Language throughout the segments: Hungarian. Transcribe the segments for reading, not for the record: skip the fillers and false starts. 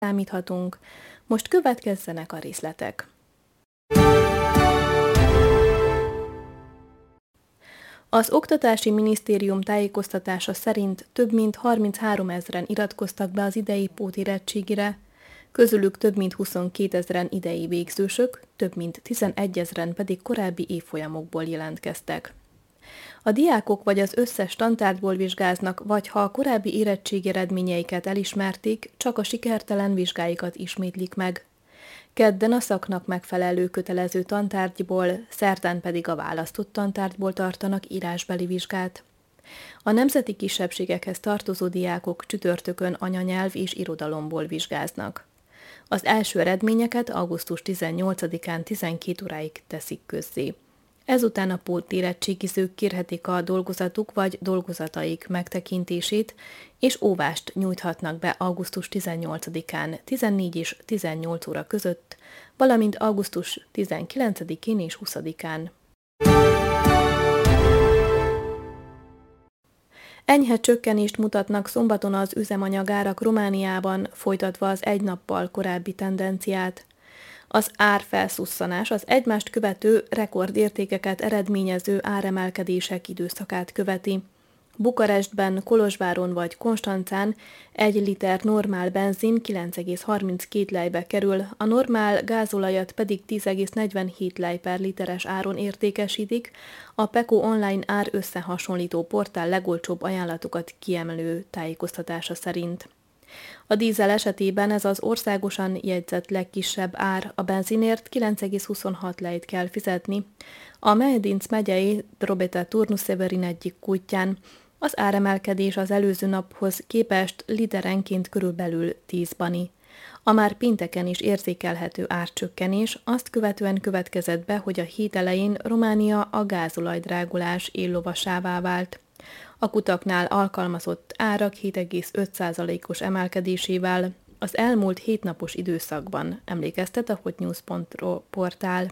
számíthatunk. Most következzenek a részletek. Az Oktatási Minisztérium tájékoztatása szerint több mint 33 000-en iratkoztak be az idei pótérettségire, közülük több mint 22 000-en idei végzősök, több mint 11 000-en pedig korábbi évfolyamokból jelentkeztek. A diákok vagy az összes tantárgyból vizsgáznak, vagy ha a korábbi érettségi eredményeiket elismerték, csak a sikertelen vizsgáikat ismétlik meg. Kedden a szaknak megfelelő kötelező tantárgyból, szerdán pedig a választott tantárgyból tartanak írásbeli vizsgát. A nemzeti kisebbségekhez tartozó diákok csütörtökön anyanyelv és irodalomból vizsgáznak. Az első eredményeket augusztus 18-án 12 óráig teszik közzé. Ezután a pótérettségizők kérhetik a dolgozatuk vagy dolgozataik megtekintését, és óvást nyújthatnak be augusztus 18-án 14 és 18 óra között, valamint augusztus 19-én és 20-án. Enyhe csökkenést mutatnak szombaton az üzemanyagárak Romániában, folytatva az egy nappal korábbi tendenciát. Az árfelszusszanás az egymást követő rekordértékeket eredményező áremelkedések időszakát követi. Bukarestben, Kolozsváron vagy Konstancán 1 liter normál benzin 9,32 lejbe kerül, a normál gázolajat pedig 10,47 lej per literes áron értékesítik, a Peko online ár összehasonlító portál legolcsóbb ajánlatokat kiemelő tájékoztatása szerint. A dízel esetében ez az országosan jegyzett legkisebb ár, a benzinért 9,26 lejt kell fizetni. A Mehedinc megyei Drobeta Turnu-Severin egyik kútján az áremelkedés az előző naphoz képest literenként körülbelül 10 bani. A már pénteken is érzékelhető árcsökkenés azt követően következett be, hogy a hét elején Románia a gázolajdrágulás éllovasává vált. A kutaknál alkalmazott árak 7,5%-os emelkedésével az elmúlt 7 napos időszakban, emlékeztet a hotnews.ro portál.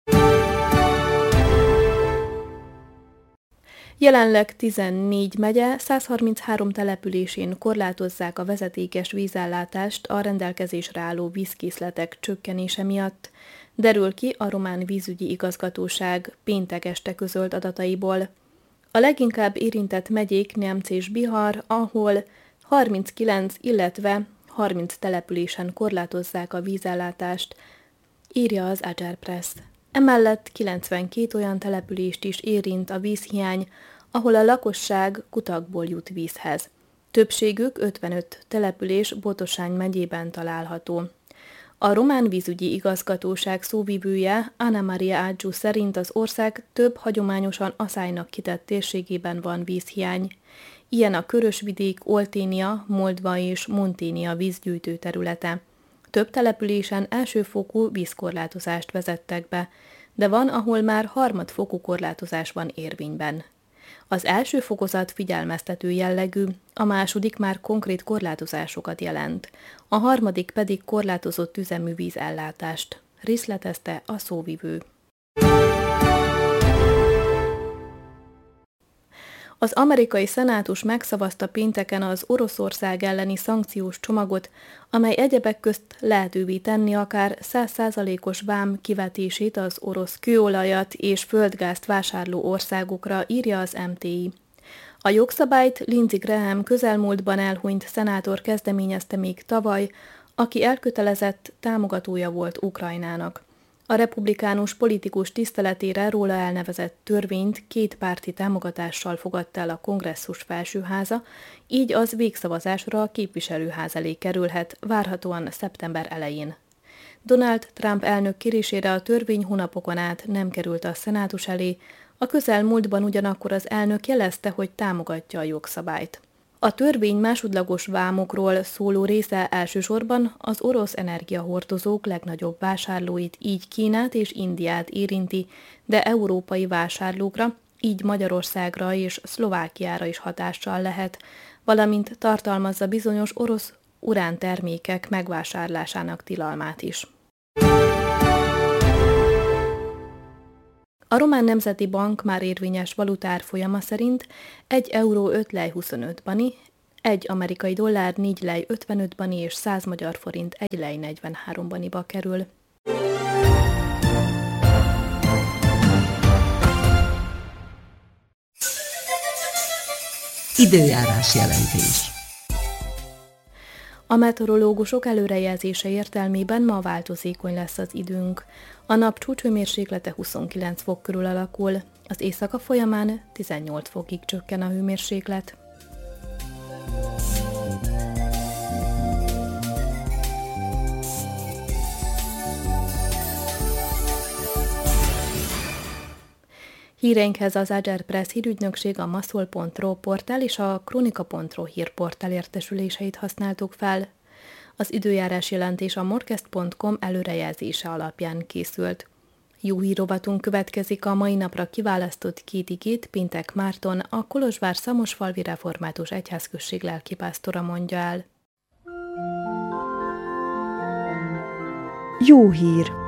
Jelenleg 14 megye, 133 településén korlátozzák a vezetékes vízellátást a rendelkezésre álló vízkészletek csökkenése miatt, derül ki a román vízügyi igazgatóság péntek este közölt adataiból. A leginkább érintett megyék Neamc és Bihar, ahol 39, illetve 30 településen korlátozzák a vízellátást, írja az Agerpress. Emellett 92 olyan települést is érint a vízhiány, ahol a lakosság kutakból jut vízhez. Többségük 55 település Botosány megyében található. A román vízügyi igazgatóság szóvivője Anna Maria Ágyú szerint az ország több hagyományosan aszálynak kitett térségében van vízhiány. Ilyen a Körösvidék, Olténia, Moldva és Monténia vízgyűjtő területe. Több településen elsőfokú vízkorlátozást vezettek be, de van, ahol már harmadfokú korlátozás van érvényben. Az első fokozat figyelmeztető jellegű, a második már konkrét korlátozásokat jelent, a harmadik pedig korlátozott üzemű vízellátást, részletezte a szóvivő. Az amerikai szenátus megszavazta pénteken az Oroszország elleni szankciós csomagot, amely egyebek közt lehetővé tenni akár 100%-os vám kivetését az orosz kőolajat és földgázt vásárló országokra, írja az MTI. A jogszabályt Lindsey Graham közelmúltban elhunyt szenátor kezdeményezte még tavaly, aki elkötelezett támogatója volt Ukrajnának. A republikánus politikus tiszteletére róla elnevezett törvényt kétpárti támogatással fogadta el a kongresszus felsőháza, így az végszavazásra a képviselőház elé kerülhet, várhatóan szeptember elején. Donald Trump elnök kérésére a törvény hónapokon át nem került a szenátus elé, a közelmúltban ugyanakkor az elnök jelezte, hogy támogatja a jogszabályt. A törvény másodlagos vámokról szóló része elsősorban az orosz energiahordozók legnagyobb vásárlóit, így Kínát és Indiát érinti, de európai vásárlókra, így Magyarországra és Szlovákiára is hatással lehet, valamint tartalmazza bizonyos orosz urántermékek megvásárlásának tilalmát is. A Román Nemzeti Bank már érvényes valutárfolyama szerint 1 euró 5 lej 25 bani, 1 amerikai dollár 4 lej 55 bani és 100 magyar forint 1 lej 43 baniba kerül. Időjárás jelentés. A meteorológusok előrejelzése értelmében ma változékony lesz az időnk. A nap csúcshőmérséklete 29 fok körül alakul, az éjszaka folyamán 18 fokig csökken a hőmérséklet. Híreinkhez az Agerpress hírügynökség, a maszol.ro portál és a kronika.ro hírportál értesüléseit használtuk fel. Az időjárás jelentés a morkest.com előrejelzése alapján készült. Jó hírovatunk következik a mai napra kiválasztott 2 igét Pintek Márton, a Kolozsvár-Szamosfalvi Református Egyházközség lelkipásztora mondja el. Jó hír!